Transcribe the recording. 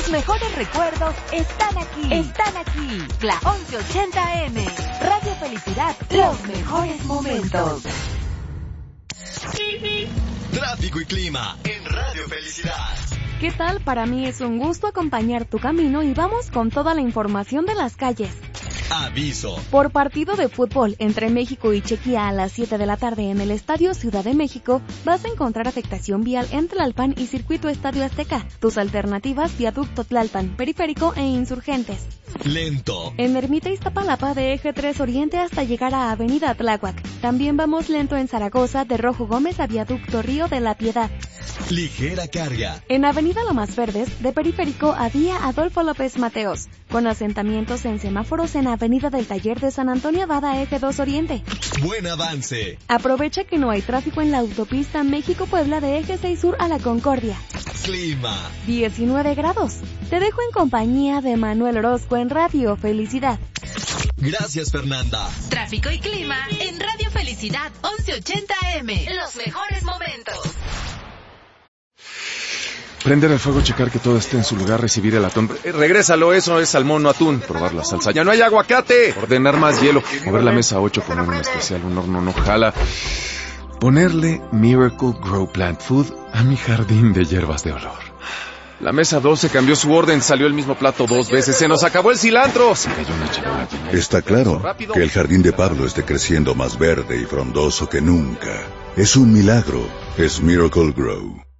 Tus mejores recuerdos están aquí. Están aquí. La 1180M. Radio Felicidad. Los mejores momentos. Tráfico y clima en Radio Felicidad. ¿Qué tal? Para mí es un gusto acompañar tu camino y vamos con toda la información de las calles. Aviso. Por partido de fútbol entre México y Chequia a las 7 de la tarde en el Estadio Ciudad de México, vas a encontrar afectación vial en Tlalpan y Circuito Estadio Azteca. Tus alternativas: Viaducto Tlalpan, Periférico e Insurgentes. Lento. En Ermita Iztapalapa de Eje 3 Oriente hasta llegar a Avenida Tláhuac. También vamos lento en Zaragoza de Rojo Gómez a Viaducto Río de la Piedad. Ligera carga. En Avenida Lomas Verdes, de Periférico a Vía Adolfo López Mateos, con asentamientos en semáforos en Avenida del Taller de San Antonio Abad Eje 2 Oriente. Buen avance. Aprovecha que no hay tráfico en la autopista México-Puebla de Eje 6 Sur a La Concordia. Clima. 19 grados. Te dejo en compañía de Manuel Orozco en Radio Felicidad. Gracias, Fernanda. Tráfico y clima en Radio Felicidad 1180M. Los mejores momentos. Prender el fuego, checar que todo esté en su lugar, recibir el atún. Regrésalo, eso es salmón, no atún. Probar la salsa. ¡Ya no hay aguacate! Ordenar más hielo. Mover la mesa 8, poner un especial, un horno no jala. Ponerle Miracle Grow Plant Food a mi jardín de hierbas de olor. La mesa 12 cambió su orden, salió el mismo plato 2 veces. ¡Se nos acabó el cilantro! Se cayó una charola. Está claro que el jardín de Pablo esté creciendo más verde y frondoso que nunca. Es un milagro. Es Miracle Grow.